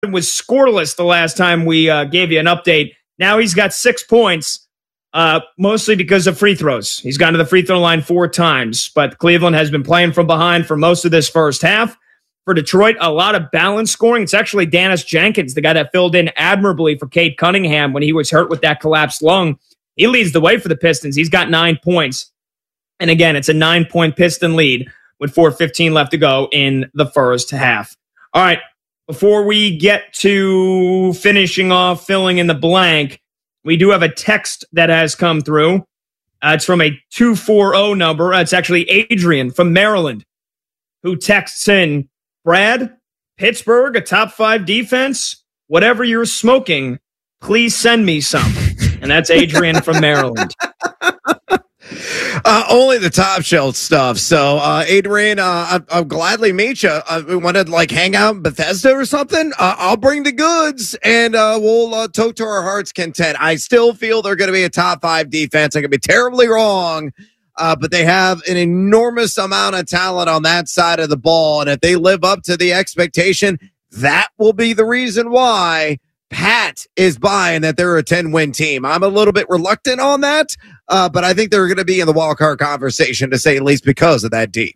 was scoreless the last time we gave you an update. Now he's got 6 points, mostly because of free throws. He's gone to the free throw line 4 times, but Cleveland has been playing from behind for most of this first half. For Detroit, a lot of balanced scoring. It's actually Dennis Jenkins, the guy that filled in admirably for Cade Cunningham when he was hurt with that collapsed lung. He leads the way for the Pistons. He's got 9 points. And again, it's a 9-point Piston lead with 4:15 left to go in the first half. All right, before we get to finishing off, filling in the blank, we do have a text that has come through. It's from a 240 number. It's actually Adrian from Maryland who texts in, Brad, Pittsburgh, a top 5 defense, whatever you're smoking, please send me some. And that's Adrian from Maryland. Only the top shelf stuff. So, Adrian, I'll gladly meet you. We want to hang out in Bethesda or something. I'll bring the goods and we'll tote to our heart's content. I still feel they're going to be a top 5 defense. I could be terribly wrong, but they have an enormous amount of talent on that side of the ball. And if they live up to the expectation, that will be the reason why Pat is buying that they're a 10-win team. I'm a little bit reluctant on that, but I think they're going to be in the wild card conversation, to say at least, because of that D.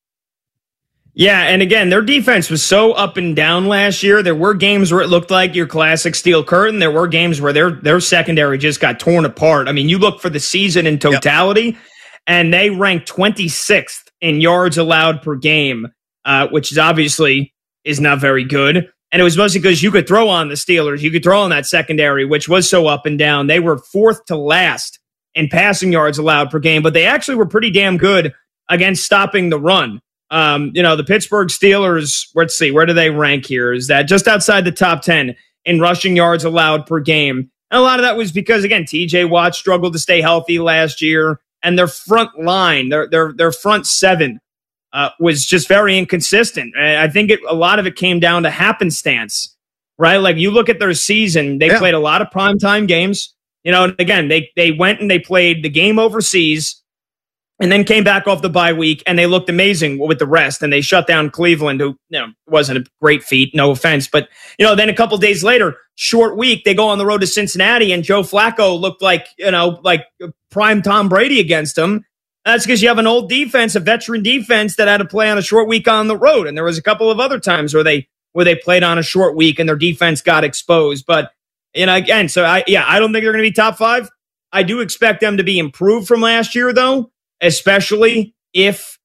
Yeah, and again, their defense was so up and down last year. There were games where it looked like your classic steel curtain. There were games where their secondary just got torn apart. I mean, you look for the season in totality, and they ranked 26th in yards allowed per game, which is obviously is not very good. And it was mostly because you could throw on the Steelers. You could throw on that secondary, which was so up and down. They were 4th to last in passing yards allowed per game, but they actually were pretty damn good against stopping the run. The Pittsburgh Steelers, let's see, where do they rank here? Is that just outside the top 10 in rushing yards allowed per game? And a lot of that was because, again, TJ Watt struggled to stay healthy last year, and their front line, their front 7, was just very inconsistent. And I think a lot of it came down to happenstance, right? Like, you look at their season, they played a lot of primetime games. Again, they went and they played the game overseas and then came back off the bye week, and they looked amazing with the rest. And they shut down Cleveland, who wasn't a great feat, no offense. But, then a couple days later, short week, they go on the road to Cincinnati, and Joe Flacco looked like prime Tom Brady against him. That's because you have an old defense, a veteran defense that had to play on a short week on the road. And there was a couple of other times where they played on a short week and their defense got exposed. But, again, so I don't think they're going to be top 5. I do expect them to be improved from last year, though, especially if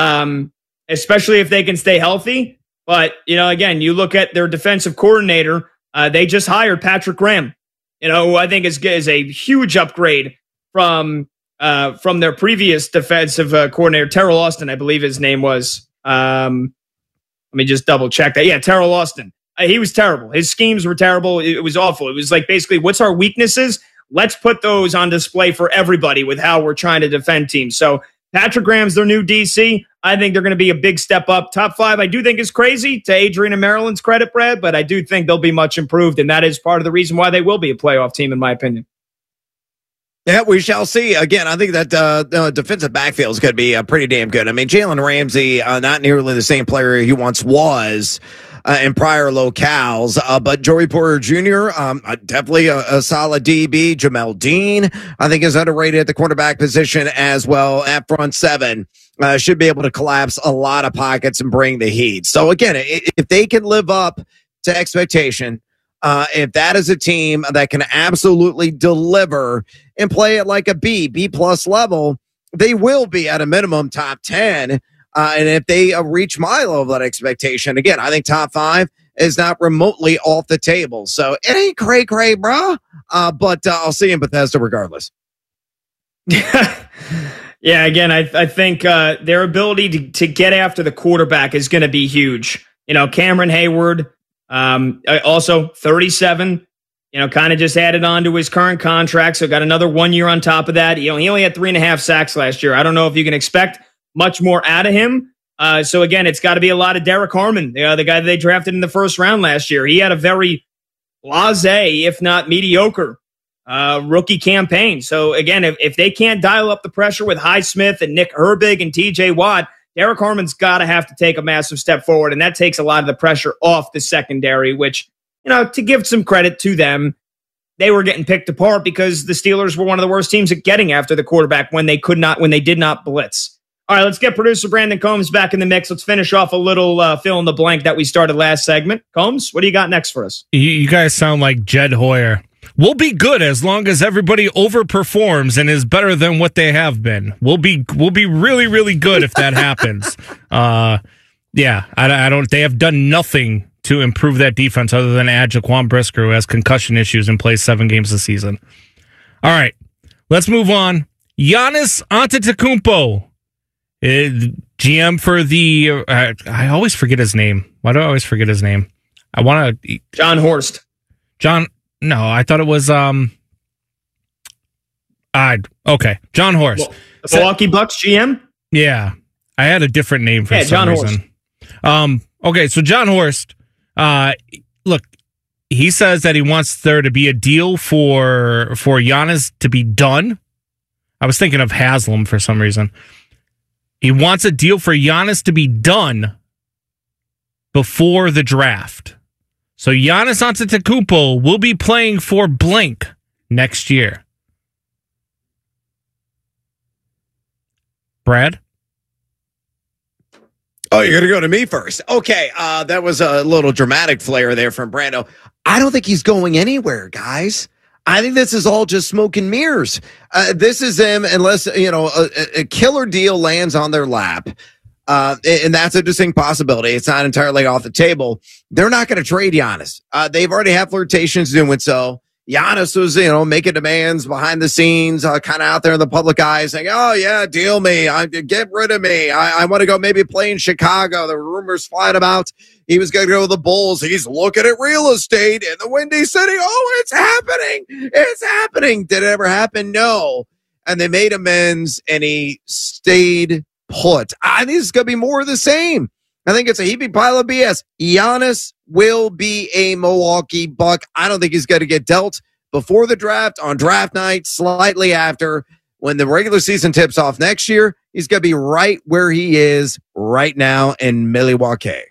they can stay healthy. But, again, you look at their defensive coordinator, they just hired Patrick Graham, who I think is a huge upgrade from their previous defensive coordinator, Terrell Austin, I believe his name was. Let me just double check that. Yeah, Terrell Austin. He was terrible. His schemes were terrible. It was awful. It was like, basically, what's our weaknesses? Let's put those on display for everybody with how we're trying to defend teams. So Patrick Graham's their new DC. I think they're going to be a big step up. Top 5, I do think is crazy, to Adrian and Maryland's credit, Brad, but I do think they'll be much improved, and that is part of the reason why they will be a playoff team, in my opinion. Yeah, we shall see. Again, I think that the defensive backfield is going to be pretty damn good. I mean, Jalen Ramsey, not nearly the same player he once was in prior locales, but Joey Porter Jr., definitely a solid DB. Jamel Dean, I think, is underrated at the quarterback position as well. At front 7, should be able to collapse a lot of pockets and bring the heat. So, again, if they can live up to expectation, if that is a team that can absolutely deliver and play at like a B plus level, they will be at a minimum top 10. And if they reach my level of that expectation, again, I think top 5 is not remotely off the table. So it ain't cray, bro. But I'll see you in Bethesda regardless. Yeah, again, I think their ability to get after the quarterback is going to be huge. Cameron Hayward, also 37, kind of just added on to his current contract. So got another 1 year on top of that. He only had 3.5 sacks last year. I don't know if you can expect much more out of him. So again, it's got to be a lot of Derek Harmon, the guy that they drafted in the first round last year. He had a very blasé, if not mediocre, rookie campaign. So again, if they can't dial up the pressure with Highsmith and Nick Herbig and TJ Watt, Derek Harmon's got to have to take a massive step forward, and that takes a lot of the pressure off the secondary, which to give some credit to them, they were getting picked apart because the Steelers were one of the worst teams at getting after the quarterback when they did not blitz. All right, let's get producer Brandon Combs back in the mix. Let's finish off a little fill in the blank that we started last segment. Combs, what do you got next for us? You guys sound like Jed Hoyer. We'll be good as long as everybody overperforms and is better than what they have been. We'll be really, really good if that happens. Yeah, I don't. They have done nothing to improve that defense other than add Jaquan Brisker, who has concussion issues and plays 7 games this season. All right, let's move on. Giannis Antetokounmpo, GM for the. I always forget his name. Why do I always forget his name? I want to. John Horst. No, I thought it was okay. John Horst. Well, the Milwaukee Bucks GM? Yeah. I had a different name for some reason. Horst. Okay, so John Horst, look, he says that he wants there to be a deal for Giannis to be done. I was thinking of Haslam for some reason. He wants a deal for Giannis to be done before the draft. So Giannis Antetokounmpo will be playing for blank next year. Brad? Oh, you're going to go to me first. Okay, that was a little dramatic flair there from Brando. I don't think he's going anywhere, guys. I think this is all just smoke and mirrors. This is them unless, a killer deal lands on their lap. And that's a distinct possibility. It's not entirely off the table. They're not going to trade Giannis. They've already had flirtations doing so. Giannis was, making demands behind the scenes, kind of out there in the public eye saying, oh, yeah, deal me. Get rid of me. I want to go maybe play in Chicago. The rumors flying about he was going to go to the Bulls. He's looking at real estate in the Windy City. Oh, it's happening. It's happening. Did it ever happen? No. And they made amends, and he stayed put. I think it's going to be more of the same. I think it's a heaping pile of BS. Giannis will be a Milwaukee Buck. I don't think he's going to get dealt before the draft, on draft night, slightly after. When the regular season tips off next year, he's going to be right where he is right now in Milwaukee.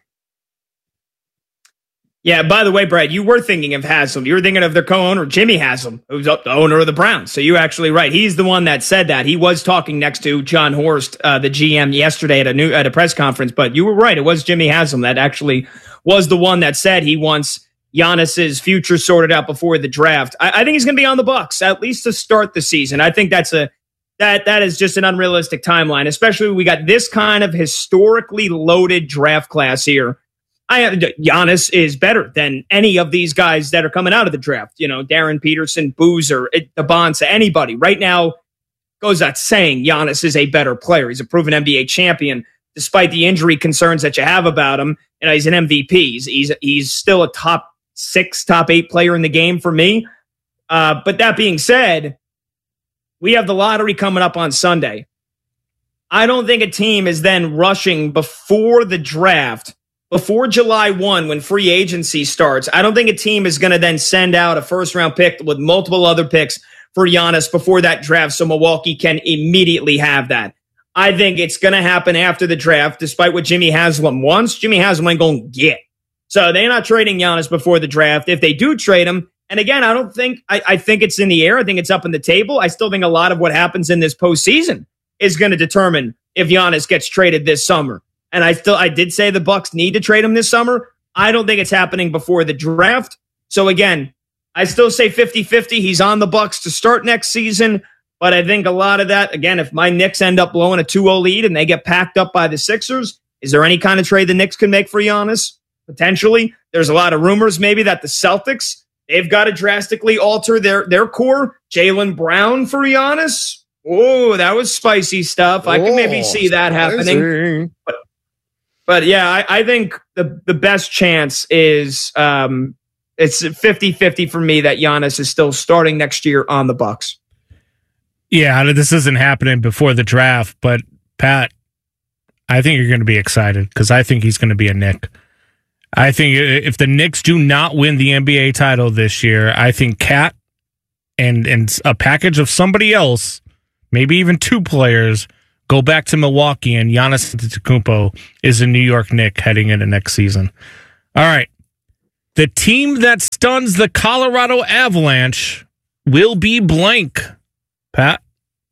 Yeah, by the way, Brad, you were thinking of Haslam. You were thinking of their co-owner, Jimmy Haslam, who's the owner of the Browns. So you're actually right. He's the one that said that. He was talking next to John Horst, the GM, yesterday at a press conference. But you were right. It was Jimmy Haslam that actually was the one that said he wants Giannis's future sorted out before the draft. I think he's going to be on the Bucks, at least to start the season. I think that is just an unrealistic timeline, especially when we got this kind of historically loaded draft class here. Giannis is better than any of these guys that are coming out of the draft. Darren Peterson, Boozer, Bonsa, anybody. Right now, goes without saying, Giannis is a better player. He's a proven NBA champion, despite the injury concerns that you have about him. He's an MVP. He's still a top 6, top 8 player in the game for me. But that being said, we have the lottery coming up on Sunday. I don't think a team is then rushing before the draft. Before July 1, when free agency starts, I don't think a team is going to then send out a first-round pick with multiple other picks for Giannis before that draft so Milwaukee can immediately have that. I think it's going to happen after the draft, despite what Jimmy Haslam wants. Jimmy Haslam ain't going to get. So they're not trading Giannis before the draft. If they do trade him, and again, I think it's in the air. I think it's up on the table. I still think a lot of what happens in this postseason is going to determine if Giannis gets traded this summer. And I did say the Bucks need to trade him this summer. I don't think it's happening before the draft. So again, I still say 50-50. He's on the Bucks to start next season. But I think a lot of that, again, if my Knicks end up blowing a 2-0 lead and they get packed up by the Sixers, is there any kind of trade the Knicks can make for Giannis? Potentially. There's a lot of rumors maybe that the Celtics, they've got to drastically alter their core. Jaylen Brown for Giannis. Oh, that was spicy stuff. I can maybe see that happening. But yeah, I think the best chance is it's 50-50 for me that Giannis is still starting next year on the Bucks. Yeah, this isn't happening before the draft, but Pat, I think you're going to be excited because I think he's going to be a Knick. I think if the Knicks do not win the NBA title this year, I think Cat and a package of somebody else, maybe even 2 players, go back to Milwaukee, and Giannis Antetokounmpo is a New York Knick heading into next season. All right. The team that stuns the Colorado Avalanche will be blank. Pat?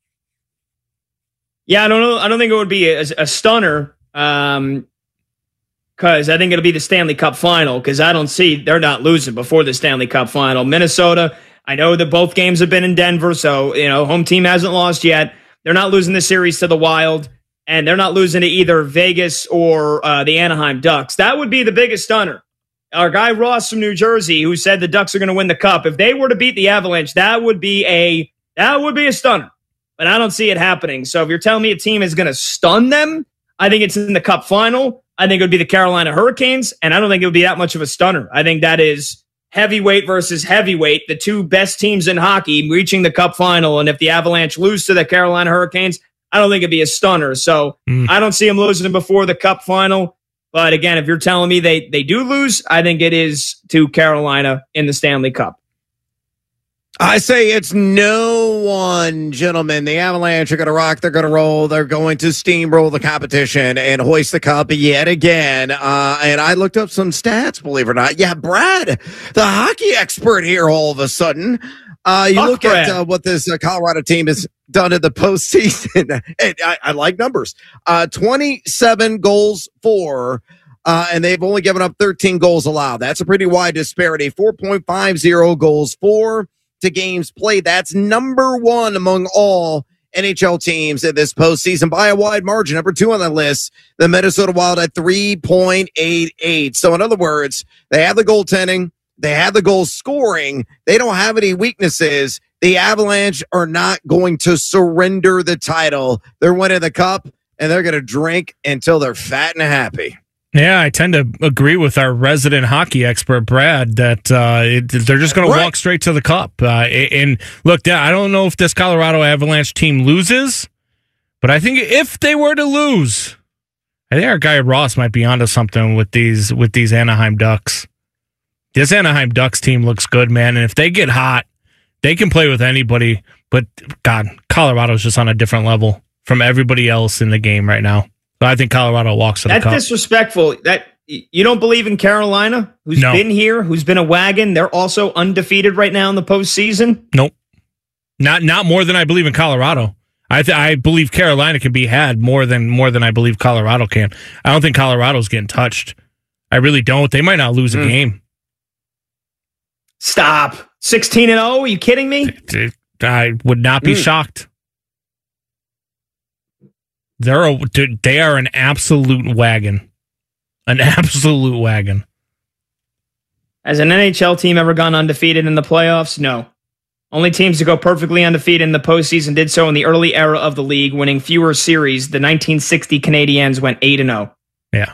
Yeah, I don't know. I don't think it would be a stunner because I think it'll be the Stanley Cup final because I don't see they're not losing before the Stanley Cup final. Minnesota, I know that both games have been in Denver, so, home team hasn't lost yet. They're not losing the series to the Wild, and they're not losing to either Vegas or the Anaheim Ducks. That would be the biggest stunner. Our guy Ross from New Jersey, who said the Ducks are going to win the Cup, if they were to beat the Avalanche, that would be a stunner. But I don't see it happening. So if you're telling me a team is going to stun them, I think it's in the Cup final. I think it would be the Carolina Hurricanes, and I don't think it would be that much of a stunner. I think that is heavyweight versus heavyweight, the two best teams in hockey reaching the Cup final. And if the Avalanche lose to the Carolina Hurricanes, I don't think it'd be a stunner. So I don't see them losing before the Cup final. But again, if you're telling me they do lose, I think it is to Carolina in the Stanley Cup. I say it's no one, gentlemen. The Avalanche are going to rock. They're going to roll. They're going to steamroll the competition and hoist the cup yet again. And I looked up some stats, believe it or not. Yeah, Brad, the hockey expert here all of a sudden. You look at what this Colorado team has done in the postseason. I like numbers. 27 goals for, and they've only given up 13 goals allowed. That's a pretty wide disparity. 4.50 goals for to games played. That's number one among all NHL teams in this postseason by a wide margin. Number two on the list, the Minnesota Wild at 3.88. So in other words, they have the goaltending. They have the goal scoring. They don't have any weaknesses. The Avalanche are not going to surrender the title. They're winning the cup, and they're going to drink until they're fat and happy. Yeah, I tend to agree with our resident hockey expert, Brad, that they're just going to walk straight to the cup. And look, I don't know if this Colorado Avalanche team loses, but I think if they were to lose, I think our guy Ross might be onto something with these Anaheim Ducks. This Anaheim Ducks team looks good, man, and if they get hot, they can play with anybody. But, God, Colorado's just on a different level from everybody else in the game right now. So I think Colorado walks to the cup. That's disrespectful. That you don't believe in Carolina, who's been here, who's been a wagon. They're also undefeated right now in the postseason. Nope, not more than I believe in Colorado. I believe Carolina can be had more than I believe Colorado can. I don't think Colorado's getting touched. I really don't. They might not lose a game. Stop. 16-0? Are you kidding me? I would not be shocked. They are an absolute wagon. An absolute wagon. Has an NHL team ever gone undefeated in the playoffs? No. Only teams to go perfectly undefeated in the postseason did so in the early era of the league, winning fewer series. The 1960 Canadiens went 8-0. Yeah.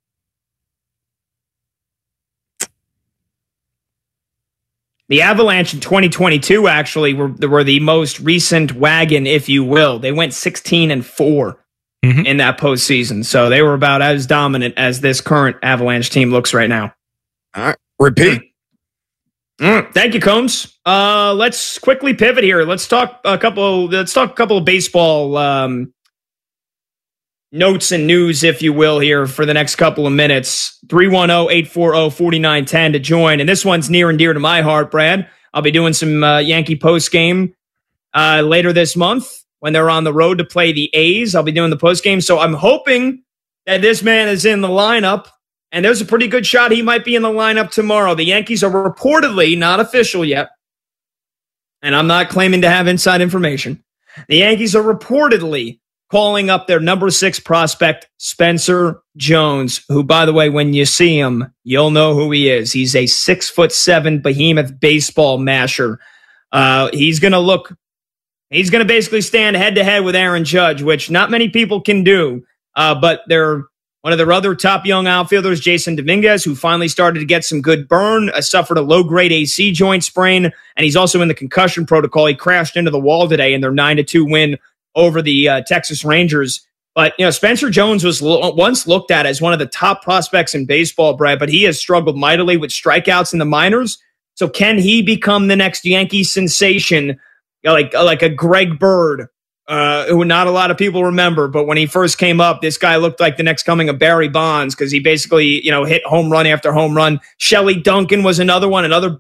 The Avalanche in 2022 actually were the most recent wagon, if you will. They went 16-4 in that postseason. So they were about as dominant as this current Avalanche team looks right now. All right. Repeat. Thank you, Combs. Let's quickly pivot here. Let's talk a couple of baseball notes and news, if you will, here for the next couple of minutes. 310-840-4910 to join. And this one's near and dear to my heart, Brad. I'll be doing some Yankee post-game later this month when they're on the road to play the A's. I'll be doing the post-game. So I'm hoping that this man is in the lineup. And there's a pretty good shot he might be in the lineup tomorrow. The Yankees are reportedly, not official yet, and I'm not claiming to have inside information. The Yankees are reportedly calling up their number 6 prospect, Spencer Jones, who, by the way, when you see him, you'll know who he is. He's a 6'7" behemoth baseball masher. He's going to basically stand head to head with Aaron Judge, which not many people can do. But they're one of their other top young outfielders, Jason Dominguez, who finally started to get some good burn, suffered a low-grade AC joint sprain, and he's also in the concussion protocol. He crashed into the wall today in their 9-2 win over the Texas Rangers. But, Spencer Jones was once looked at as one of the top prospects in baseball, Brad, but he has struggled mightily with strikeouts in the minors. So can he become the next Yankee sensation, like a Greg Bird, who not a lot of people remember, but when he first came up, this guy looked like the next coming of Barry Bonds because he basically, hit home run after home run. Shelley Duncan was another one, another